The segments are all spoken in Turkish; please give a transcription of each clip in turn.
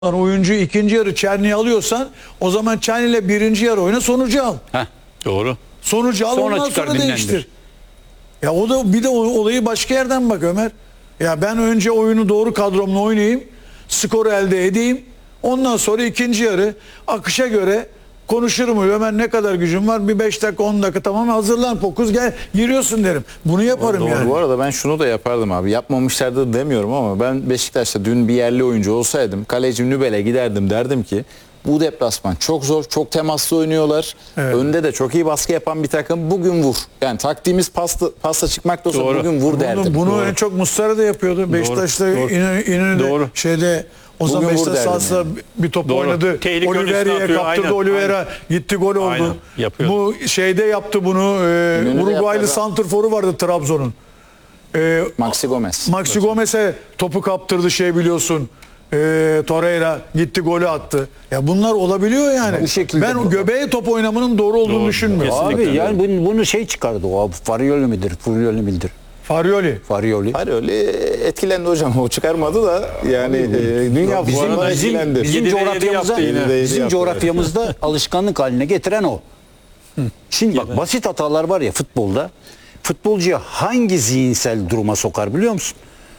oyuncu ikinci yarı Çerni'yi alıyorsan o zaman Çerni'yle birinci yarı oyna, sonucu al. Heh, doğru. Sonucu al, Sonra ondan çıkar, sonra dinlendir. değiştir. Ya o da bir de olayı başka yerden bak Ömer. Ya ben önce oyunu doğru kadromla oynayayım, skoru elde edeyim. Ondan sonra ikinci yarı akışa göre konuşurum. Ömer ne kadar gücüm var? Bir 5 dakika 10 dakika tamam hazırlan Pokuz gel giriyorsun derim. Bunu yaparım Doğru, yani. bu arada ben şunu da yapardım abi. Yapmamışlardı demiyorum ama ben Beşiktaş'ta dün bir yerli oyuncu olsaydım kaleci Nübel'e giderdim, derdim ki bu deplasman çok zor, çok temaslı oynuyorlar. Evet. Önde de çok iyi baskı yapan bir takım. Bugün vur. Yani taktiğimiz pasta çıkmakta olsa Doğru. bugün vur derdim. Bunu Doğru. en çok Muslera da yapıyordu. Beşiktaş'ta Doğru. İnönü'de Doğru. şeyde o zaman Bugün vur Beşiktaş derdim sahasında yani. bir top Doğru. oynadı. Tehlike Oliveira'ya öncesine atıyor. kaptırdı. Aynen, Oliveira aynen. gitti gol oldu. Aynen, yapıyor. Bu şeyde yaptı bunu. Uruguaylı yaptı. santrforu vardı Trabzon'un. Maxi Gomez. Maxi Gomez'e topu kaptırdı biliyorsun. Torreira gitti golü attı. Ya bunlar olabiliyor yani. Bu şekilde Ben o göbeğe top oynamanın doğru olduğunu Doğru. düşünmüyorum. Kesinlikle. Abi yani bunu şey çıkardı o abi, Farioli midir? Furioli midir? Farioli. Farioli. Hayır öyle etkilendi hocam. O çıkarmadı da yani dünya Bizim, futboluna bizim, etkilendi. bizim Yedi de yedi coğrafyamızda, yaptı yine. bizim Yaptı, coğrafyamızda alışkanlık haline getiren o. Şimdi bak basit hatalar var ya futbolda. Futbolcuya hangi zihinsel duruma sokar biliyor musun?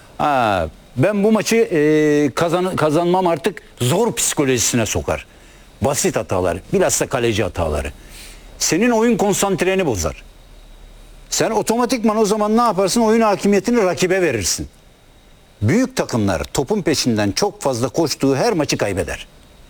Ben bu maçı kazanmam artık zor psikolojisine sokar. Basit hatalar, bilhassa kaleci hataları. Senin oyun konsantreni bozar. Sen otomatikman o zaman ne yaparsın? Oyun hakimiyetini rakibe verirsin. Büyük takımlar topun peşinden çok fazla koştuğu her maçı kaybeder.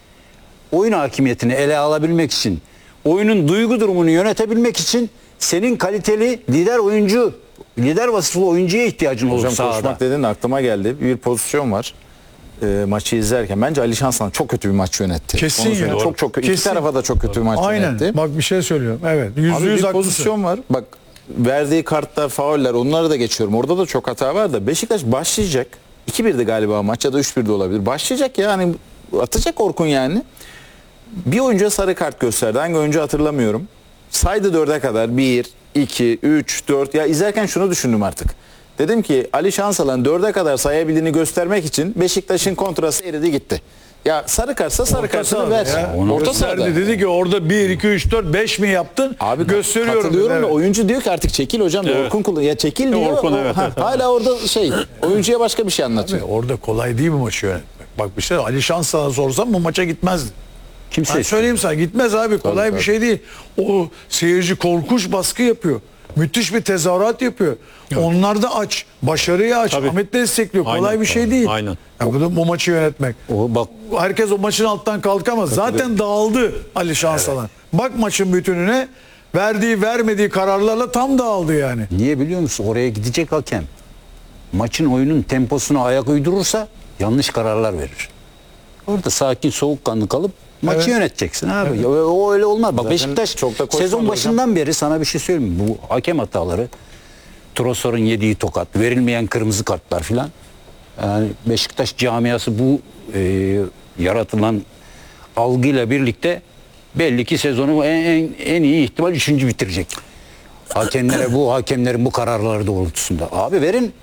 Oyun hakimiyetini ele alabilmek için, oyunun duygu durumunu yönetebilmek için senin kaliteli lider oyuncu, lider vasıflı oyuncuya ihtiyacın olur Hocam sahada. koşmak dediğin aklıma geldi. Bir pozisyon var. Maçı izlerken bence Ali Şansalan çok kötü bir maç yönetti. Kesin Onu söyleyeyim. ya. Çok iki Kesin. tarafa da çok kötü bir maç Aynen. yönetti. Bak bir şey söylüyorum. Evet. Abi %100 bir haklısın. pozisyon var. Bak verdiği kartlar, fauller onları da geçiyorum. Orada da çok hata var da Beşiktaş başlayacak. 2-1'di galiba maç ya da 3-1'de olabilir. Başlayacak ya hani atacak Orkun yani. Bir oyuncuya sarı kart gösterdi. Hangi oyuncu hatırlamıyorum. Saydı 4'e kadar. 1, 2, 3, 4. Ya izlerken şunu düşündüm artık. Dedim ki Ali Şansalan 4'e kadar sayabildiğini göstermek için Beşiktaş'ın kontrası eridi gitti. Ya sarı kartsa sarı kartını ver. Orta sahada. Gösterdi. Dedi ki orada 1, 2, 3, 4, 5 mi yaptın? Abi gösteriyorum. katılıyorum dedi, da evet. oyuncu diyor ki artık çekil hocam. Evet. Orkun kullan. Ya çekil diyor. Orkun, evet, evet. Hala orada oyuncuya başka bir şey anlatıyor. Orada kolay değil bu maçı yönetmek. Bak bir şey Ali Şans'a sorsam bu maça gitmezdi. Kimse Ben söyleyeyim sana gitmez abi, kolay tabii. bir şey değil. O seyirci korkunç baskı yapıyor. Müthiş bir tezahürat yapıyor. Onlar da aç. Başarıyı aç. Tabii. Ahmet destekliyor. Kolay Aynen. bir şey değil. Aynen. Ya bu maçı yönetmek. O bak Herkes o maçın alttan kalkamaz. Zaten dağıldı Ali Şansalan. Bak maçın bütününe verdiği vermediği kararlarla tam dağıldı yani. niye biliyor musun? Oraya gidecek hakem maçın oyunun temposuna ayak uydurursa yanlış kararlar verir. Orada sakin soğukkanlı kalıp maçı Evet. yöneteceksin abi. Ya, o öyle olmaz. Bak Zaten Beşiktaş çok da koşmadı sezon hocam. başından beri sana bir şey söyleyeyim mi? Bu hakem hataları, Trossard'ın yediği tokat, verilmeyen kırmızı kartlar filan. Yani Beşiktaş camiası bu yaratılan algıyla birlikte belli ki sezonu en iyi ihtimal 3. bitirecek. Hakemlerin bu kararları doğrultusunda. Abi verin.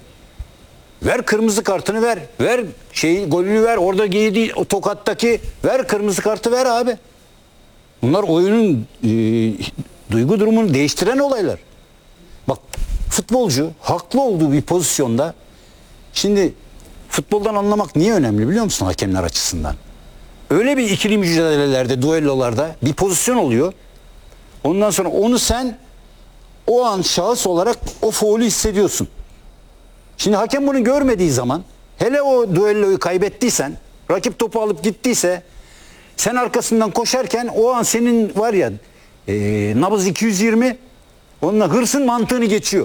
Ver kırmızı kartını ver. Ver golünü ver. Orada giydiği o tokattaki ver kırmızı kartı ver abi. Bunlar oyunun duygu durumunu değiştiren olaylar. Bak futbolcu haklı olduğu bir pozisyonda, şimdi futboldan anlamak niye önemli biliyor musun hakemler açısından? Öyle bir ikili mücadelelerde, duellolarda bir pozisyon oluyor. Ondan sonra onu sen o an şahıs olarak o faulü hissediyorsun. Şimdi hakem bunu görmediği zaman, hele o duelloyu kaybettiysen, rakip topu alıp gittiyse, sen arkasından koşarken o an senin var ya nabız 220, onunla hırsın mantığını geçiyor.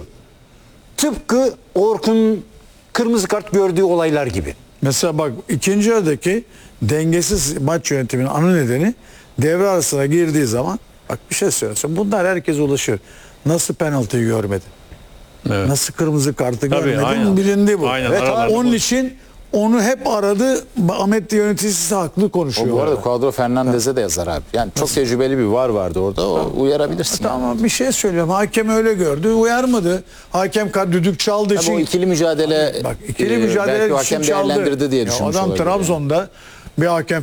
Tıpkı Orkun'un kırmızı kart gördüğü olaylar gibi. Mesela bak ikinci yarıdaki dengesiz maç yönetiminin ana nedeni devre arasına girdiği zaman bak bir şey söyleyeyim. Bunlar herkes ulaşıyor. Nasıl penaltıyı görmedi? Evet. Nasıl kırmızı kartı görmedi? aynen. Bilindi bu. Aynen, Evet, aralarda onun bu. için onu hep aradı. Ahmet yöneticisi haklı konuşuyor. O bu arada orada. Cuadro Fernandez'e de yazar abi. Yani çok tecrübeli bir var vardı orada. O uyarabilirsin. Tamam bir şey söylüyorum. Hakem öyle gördü. Uyarmadı. Hakem düdük çaldığı Tabii için. o ikili mücadele Bak ikili mücadele belki o için hakem çaldı. değerlendirdi diye Ya düşünmüş adam olabilir. Trabzon'da bir hakem